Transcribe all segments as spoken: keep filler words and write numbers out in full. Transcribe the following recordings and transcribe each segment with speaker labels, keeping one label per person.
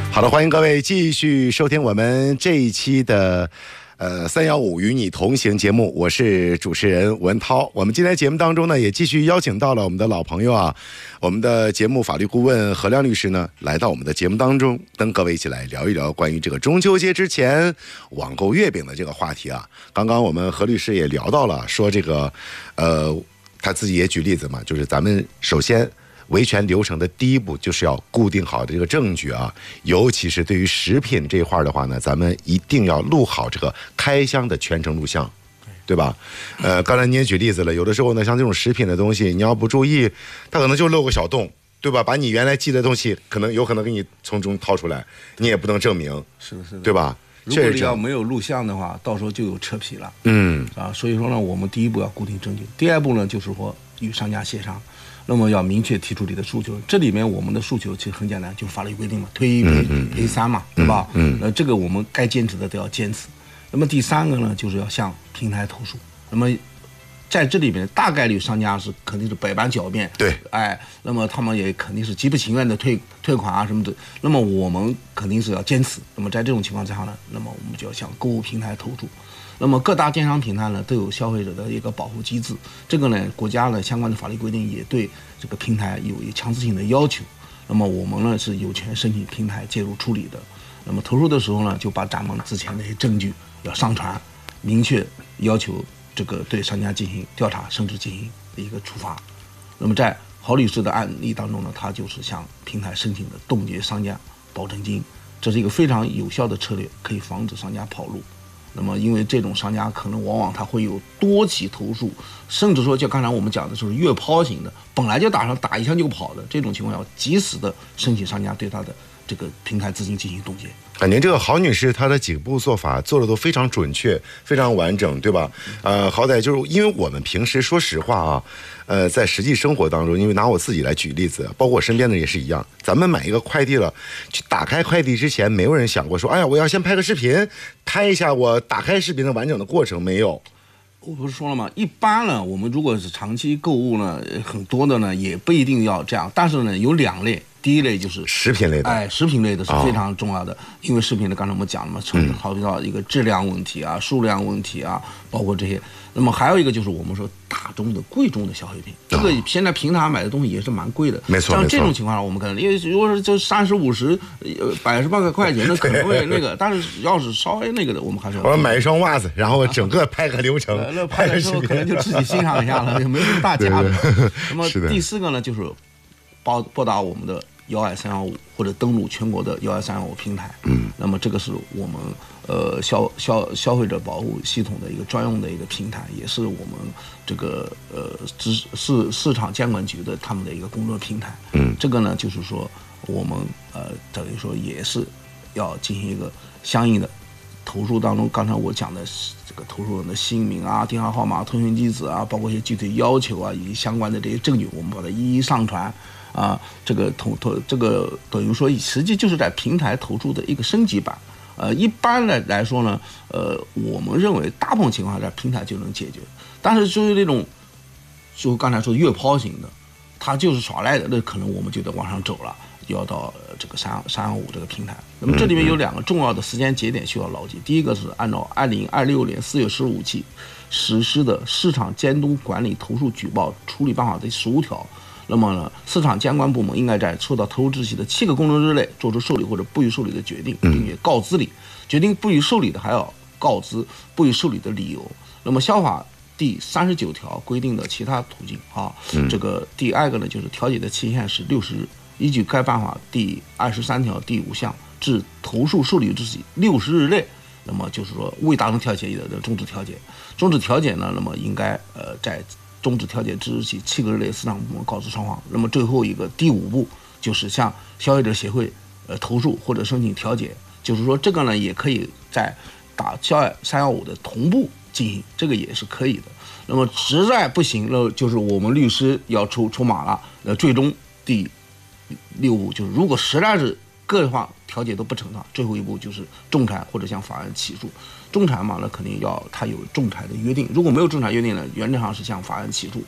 Speaker 1: 好的，欢迎各位继续收听我们这一期的呃三幺五与你同行节目，我是主持人文涛。我们今天节目当中呢，也继续邀请到了我们的老朋友啊，我们的节目法律顾问何亮律师呢，来到我们的节目当中，跟各位一起来聊一聊关于这个中秋节之前网购月饼的这个话题啊。刚刚我们何律师也聊到了，说这个呃他自己也举例子嘛，就是咱们首先维权流程的第一步就是要固定好的这个证据啊，尤其是对于食品这一块的话呢，咱们一定要录好这个开箱的全程录像，对吧？呃，刚才你也举例子了，有的时候呢，像这种食品的东西，你要不注意，它可能就漏个小洞，对吧？把你原来记的东西，可能有可能给你从中掏出来，你也不能证明，
Speaker 2: 是的，是的，
Speaker 1: 对吧？
Speaker 2: 如果你要没有录像的话，到时候就有车皮了。
Speaker 1: 嗯
Speaker 2: 啊，所以说呢，我们第一步要固定证据，第二步呢就是说与商家协商。那么要明确提出你的诉求，这里面我们的诉求其实很简单，就法律规定嘛，推一赔赔三嘛，对吧？嗯，那这个我们该坚持的都要坚持。那么第三个呢，就是要向平台投诉。那么在这里面，大概率商家是肯定是百般狡辩，
Speaker 1: 对，
Speaker 2: 哎，那么他们也肯定是极不情愿的退退款啊什么的。那么我们肯定是要坚持。那么在这种情况之下呢，那么我们就要向购物平台投诉。那么各大电商平台呢都有消费者的一个保护机制，这个呢国家呢相关的法律规定也对这个平台有一强制性的要求。那么我们呢是有权申请平台介入处理的。那么投诉的时候呢，就把咱们之前的一些证据要上传，明确要求这个对商家进行调查，甚至进行一个处罚。那么在郝律师的案例当中呢，他就是向平台申请的冻结商家保证金，这是一个非常有效的策略，可以防止商家跑路。那么因为这种商家可能往往他会有多起投诉，甚至说就刚才我们讲的就是月抛型的，本来就打上打一枪就跑的这种情况，要及时的申请商家对他的这个平台资金进行冻结。
Speaker 1: 感觉这个郝女士她的几步做法做的都非常准确，非常完整，对吧？呃，好歹就是因为我们平时说实话啊，呃，在实际生活当中，因为拿我自己来举例子，包括我身边的也是一样，咱们买一个快递了，去打开快递之前，没有人想过说，哎呀，我要先拍个视频，拍一下我打开视频的完整的过程，没有。
Speaker 2: 我不是说了吗？一般呢，我们如果是长期购物呢，很多的呢也不一定要这样，但是呢有两类。第一类就是
Speaker 1: 食品类的，
Speaker 2: 哎，食品类的是非常重要的，哦、因为食品的刚才我们讲了嘛，从考虑到一个质量问题啊、数量问题啊，包括这些。那么还有一个就是我们说大宗的、贵重的消费品，这个现在平台买的东西也是蛮贵的。
Speaker 1: 没错，
Speaker 2: 像这种情况下，我们可能因为如果是就三十五十、呃百十八个块钱，那可能会那个，但是要是稍微那个的，我们还是要。
Speaker 1: 我买一双袜子，然后整个拍个流程，
Speaker 2: 那拍的时候可能就自己欣赏一下了，也没什么大价的。那么第四个呢，就是拨拨打我们的幺二三幺五或者登录全国的幺二三幺五平台，嗯，那么这个是我们呃消消消费者保护系统的一个专用的一个平台，也是我们这个呃市市市场监管局的他们的一个工作平台，嗯，这个呢就是说我们呃等于说也是要进行一个相应的投诉当中，刚才我讲的这个投诉人的姓名啊、电话号码、通讯地址啊，包括一些具体要求啊以及相关的这些证据，我们把它一一上传。啊，这个投投这个等于说，实际就是在平台投诉的一个升级版。呃，一般来来说呢，呃，我们认为大部分情况下平台就能解决。但是至于那种，就刚才说月抛型的，它就是耍赖的，那可能我们就得往上走了，要到这个三三幺五这个平台。那么这里面有两个重要的时间节点需要牢记。第一个是按照二零二六年四月十五期实施的市场监督管理投诉举报处理办法第十五条。那么呢，市场监管部门应该在收到投诉之前的七个工作日内做出受理或者不予受理的决定，并且告知你。决定不予受理的还要告知不予受理的理由。那么消法第三十九条规定的其他途径啊，这个第二个呢就是调解的期限是六十日，依据该办法第二十三条第五项，至投诉受理之时六十日内，那么就是说未达成调解的终止调解。终止调解呢，那么应该呃在终止调解之日起七个日内市场部门告知双方。那么最后一个第五步就是向消费者协会呃投诉或者申请调解，就是说这个呢也可以在打消三幺五的同步进行，这个也是可以的。那么实在不行，那就是我们律师要出出马了。呃，最终第六步就是，如果实在是各方调解都不成的，最后一步就是仲裁或者向法院起诉。仲裁嘛，那肯定要他有仲裁的约定，如果没有仲裁约定呢，原则上是向法院起诉。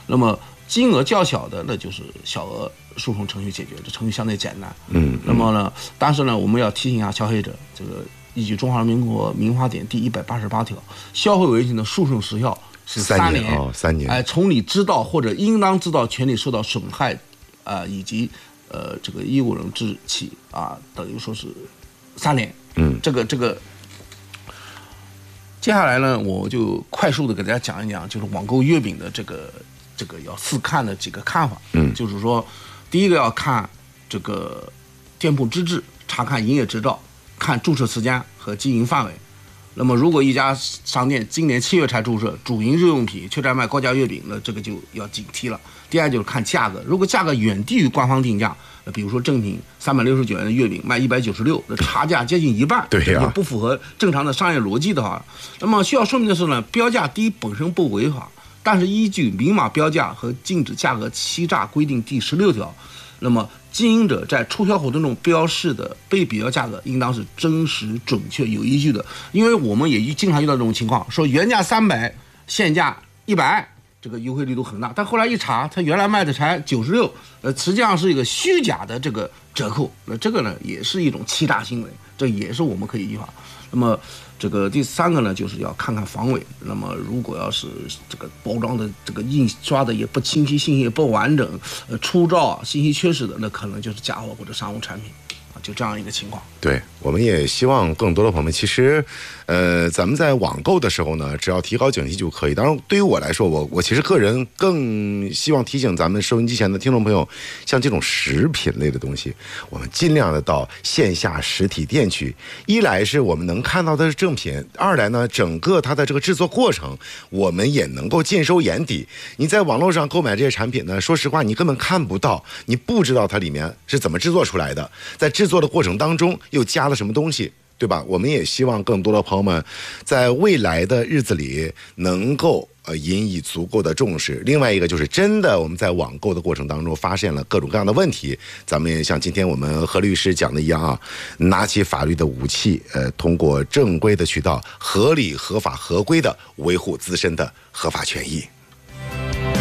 Speaker 2: 那么金额较小的，那就是小额诉讼程序解决，这程序相对简单。
Speaker 1: 嗯，
Speaker 2: 那么呢，但是呢，我们要提醒一下消费者，这个依据《中华人民共和国民法典》第一百八十八条，消费违禁的诉讼时效是三年。
Speaker 1: 哦，三年。
Speaker 2: 哎、呃，从你知道或者应当知道权利受到损害，啊、呃，以及呃这个义务人之起啊，等于说是三年。
Speaker 1: 嗯，
Speaker 2: 这个这个。接下来呢，我就快速的给大家讲一讲，就是网购月饼的这个这个要试看的几个看法。
Speaker 1: 嗯，
Speaker 2: 就是说，第一个要看这个店铺资质，查看营业执照，看注册时间和经营范围。那么，如果一家商店今年七月才注册，主营日用品，却在卖高价月饼，那这个就要警惕了。第二就是看价格，如果价格远低于官方定价，比如说正品三百六十九元的月饼卖一百九十六，那差价接近一半，
Speaker 1: 对呀、
Speaker 2: 啊，不符合正常的商业逻辑的话，那么需要说明的是呢，标价低本身不违法，但是依据明码标价和禁止价格欺诈规定第十六条，那么经营者在促销活动中标示的被比较价格应当是真实、准确、有依据的，因为我们也经常遇到这种情况，说原价三百，现价一百。这个优惠力度很大，但后来一查，它原来卖的才九十六，呃，实际上是一个虚假的这个折扣，那这个呢也是一种欺诈行为，这也是我们可以依法。那么这个第三个呢，就是要看看防伪。那么如果要是这个包装的这个印刷的也不清晰，信息也不完整，呃，粗糙啊，信息缺失的，那可能就是假货或者商务产品。就这样一个情况。
Speaker 1: 对，我们也希望更多的朋友们，其实，呃，咱们在网购的时候呢，只要提高警惕就可以。当然，对于我来说，我我其实个人更希望提醒咱们收音机前的听众朋友，像这种食品类的东西，我们尽量的到线下实体店去。一来是我们能看到的是正品，二来呢，整个它的这个制作过程，我们也能够尽收眼底。你在网络上购买这些产品呢，说实话，你根本看不到，你不知道它里面是怎么制作出来的，在制作的过程当中又加了什么东西，对吧？我们也希望更多的朋友们在未来的日子里能够呃引以足够的重视。另外一个就是真的我们在网购的过程当中发现了各种各样的问题，咱们也像今天我们何律师讲的一样啊，拿起法律的武器，呃，通过正规的渠道，合理、合法、合规的维护自身的合法权益。